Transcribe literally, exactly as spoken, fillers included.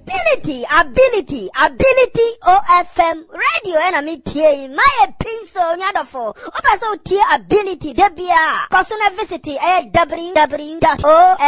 ability, ability, ability O F M radio and a metie my pinso nyadofo. Opa so tie ability debia. Kosuna visit e w w w dot o